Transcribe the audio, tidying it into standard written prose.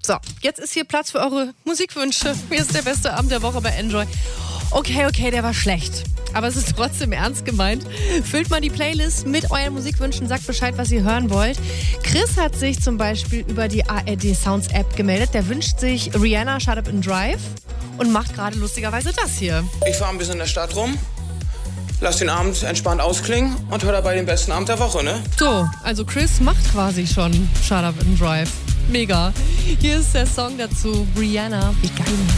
So, jetzt ist hier Platz für eure Musikwünsche. Hier ist der beste Abend der Woche bei Enjoy. Okay, der war schlecht. Aber es ist trotzdem ernst gemeint. Füllt mal die Playlist mit euren Musikwünschen, sagt Bescheid, was ihr hören wollt. Chris hat sich zum Beispiel über die ARD Sounds App gemeldet. Der wünscht sich Rihanna Shut Up and Drive und macht gerade lustigerweise das hier. Ich fahre ein bisschen in der Stadt rum, lass den Abend entspannt ausklingen und hör dabei den besten Abend der Woche, ne? So, also Chris macht quasi schon Shut Up and Drive. Mega. Hier ist der Song dazu, Rihanna. Wie geil.